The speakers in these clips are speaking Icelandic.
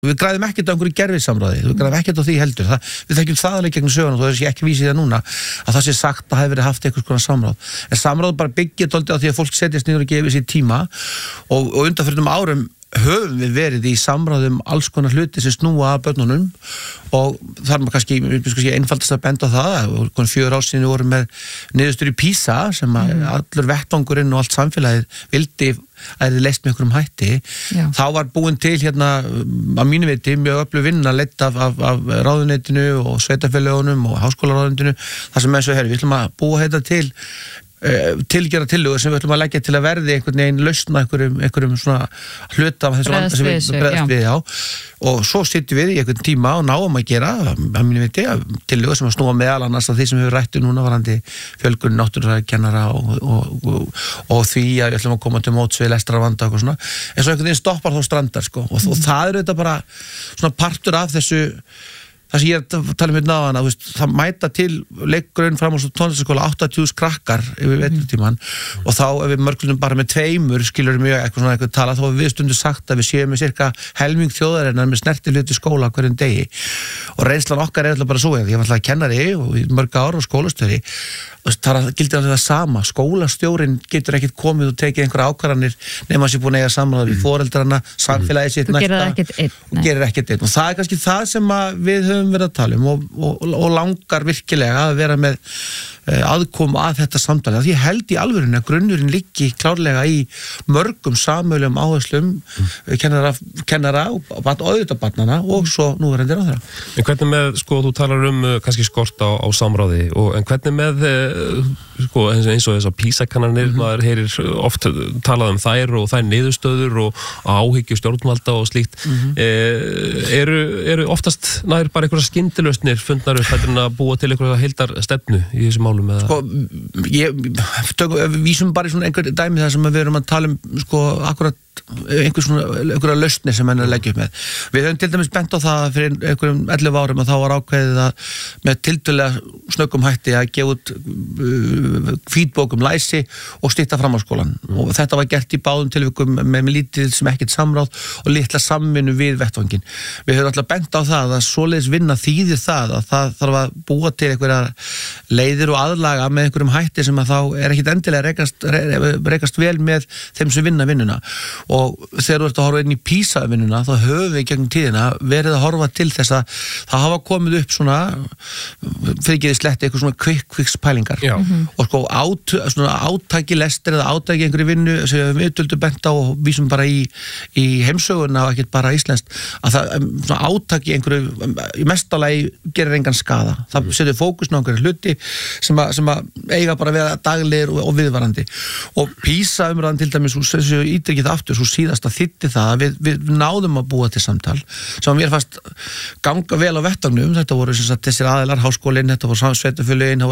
Við græðum ekkert á einhverju gervisamráði, við græðum ekkert á því heldur. Við þekkjum það alveg gegnum söguna og það ekki vísið það núna að það sé sagt að það hefur verið haft einhvers konar samráð. En samráð bara byggir dálítið á því að fólk setjast niður og gefið sér tíma og undanförnum árum höfum við verið í samráðum alls konar hluti sem snúa að börnunum og þar maður kannski einfaldast að benda á það og 4 ár síðan við vorum með niðurstöður í PISA sem allur vettvangurinn og allt samfélagið vildi að þið leist með einhverjum hætti. Þá var búin til hérna að mínu viti mjög öflug vinna leidd af ráðuneytinu og sveitarfélögunum og háskólaráðuneytinu þar sem eins og við ætlum að búa þetta tilgera tillögur sem við ætlum að leggja til að verði einhvern veginn lausna einhverjum svona hluta af þessu vanda sem við bregðast við og svo sitjum við í einhvern tíma og náum að gera að mínu viti tillögur sem að snúa meðal annars af því sem við rættum núna varandi fjölgun náttúrufræðikennara og því að við ætlum að koma til móts við lestrarvanda og eitthvað svona en svo einhvern veginn stoppar þá strandar sko og það þetta bara svona partur af þessu það sem ég tala um náðan að það mæta til leikgrunn framhalds- og tónlistarskóla 80.000 krakkar yfir vetrartímann og þá ef við mörglum bara með 2 skilur mjög eitthvað tala þá við stundum sagt að við séum með cirka helming þjóðarinnar með snertifluti skóla hverjum degi og reynslan okkar alltaf bara svo ég var alltaf kennari og í mörg ár og skólastöri það gildir alltaf það sama skólastjórinn getur ekkert komið og tekið einhverja ákvarðanir nema að sé búin að eiga samráð við foreldrarna, samfélagið sitt næsta og gerir ekkert einn og það kannski það sem við höfum verið að tala og langar virkilega að vera með aðkomu að þetta samtali því ég held í alvörunni að grunnurinn liggi klárlega í mörgum sameiginlegum áherslum kennara og auðvitað barnanna og svo núverandi ráðherra. En hvernig með, þú talar kannski skort á samráði en hvernig með eins og þessar PISA-kannanir maður heyrir oft talað þær og þær niðurstöður og áhyggju stjórnvalda og slíkt eru oftast nær bara einhverja skyndilausnir fundnar upp heldur en að búa til einhverja heildarstefnu í þessum málum við vísum bara í svona einhver dæmi þar sem við erum að tala akkurat einhverja lausnir sem henni leggja upp með. Við höfum til dæmis bent á það fyrir einhverjum 11 árum að þá var ákveðið að með tiltölulega snöggum hætti að gefa út hvítbók læsi og stytta framhaldsskólann og þetta var gert í báðum tilvikum með lítið sem ekkert samráð og litla samvinnu við vettvanginn. Við höfum alltaf bent á það að svoleiðis vinna þýðir það að það þarf að búa til einhverjar leiðir og aðlaga með einhverjum hætti sem að þá ekkert endilega rekast vel með þeim sem vinna vinnuna og þegar þú ert að horfa inn í PISA-vinnuna þá höfum við gegnum tíðina verið að horfa til þess að það hafa komið upp svona fyrir sletti eitthvað svona quick fix pælingar og svona átaki lestir eða átaki einhverju vinnu sem við auðvitað bent á og vísum bara í heimsöguna og ekkert bara íslenskt að það svona átaki einhverju í mestalagi gerir engan skaða það setur fókusn á einhverju hluti sem að eiga bara að vera daglegir og viðvarandi og PISA-umræðan til dæmis þessu ítrykið aftur svo síðast að þýddi það að við náðum að búa til samtal sem mér fannst ganga vel á vettvagnum þetta voru þessir aðilar, háskólinn þetta voru sveitarfélögin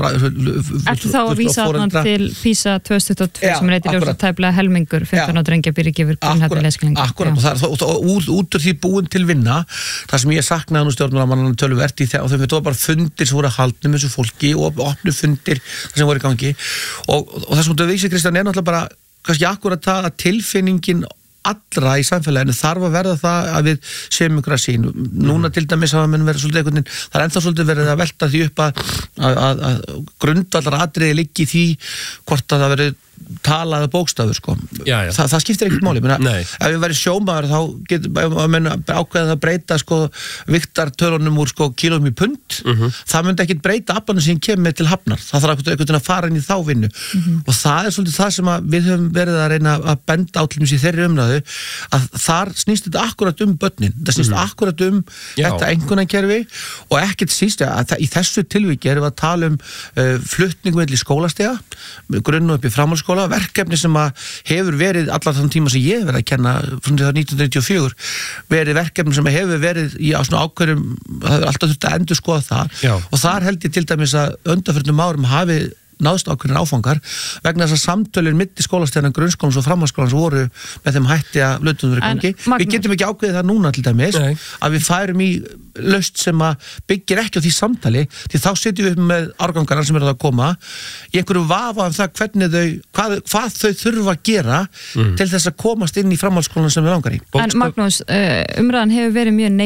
Ertu þá að vísa til PISA 2022 sem reytir ljós að tæplega helmingur 15 drengja byrja ekki yfir grunnhætti lesskilningu Akkurat, og út úr því búin til vinna það sem ég saknaði nú stjórnmálamannanum töluvert í og þetta var bara fundir sem voru að haldnum þessu fólki og opnu fundir það sem voru í gangi og það sem þú vísir Kristján náttúrulega bara kannski akkurat það að tilfinningin allra í samfélaginu þarf að verða það að við séum einhverja sín. Núna til dæmis hafa menn verið svolítið einhvern veginn, það ennþá svolítið verið að velta því upp að grundvallar atriði liggi í því hvort að það verið talaða bókstafur sko. Það skiptir ekkert máli. Ef við væri sjómaður þá getur ákveðið að breyta sko viktartölunum úr sko kílóum í pund. Það myndi ekkert breyta aflanum sem kemur til hafnar. Það þarf einhvern að fara inn í þá vinnu. Og það svolítið það sem við höfum verið að reyna að benda á til í þeirri umræðu að þar snýst þetta akkurat börnin. Það snýst akkurat þetta einkunnarkerfi og ekkert síst að í þessu tilviki erum við að tala flutning milli skólastiga, grunn og upp í framhaldsskóla verkefni sem að hefur verið allar þann tíma sem ég hef verið að kenna frá 1994 verið verkefni sem hefur verið í svona ákveðum það hefur alltaf þurft að endurskoða það og þar held ég til dæmis að undanförnum árum hafi náðst ákveðnir áfangar vegna þess að samtölin milli skólastigana grunnskólans og framhaldsskólans voru með þeim hætti að hlutum verið gangi. Við getum ekki ákveðið það núna til dæmis að við færum í lausn sem að byggir ekki á því samtali því þá setjum við upp með árgangarna sem eru að koma í einhverju vafa það hvernig hvað þau þurfa að gera til þess að komast inn í framhaldsskólan sem við langar í. En Magnús, umræðan hefur verið mjög